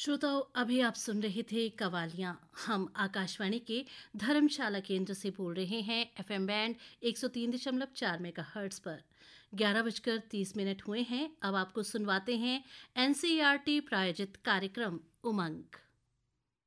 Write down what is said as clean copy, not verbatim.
श्रोताओं, अभी आप सुन रहे थे कवालियां। हम आकाशवाणी के धर्मशाला केंद्र से बोल रहे हैं एफएम बैंड 103.4 मेगाहर्ट्ज पर। 11:30 हुए हैं। अब आपको सुनवाते हैं एनसीईआरटी प्रायोजित कार्यक्रम उमंग।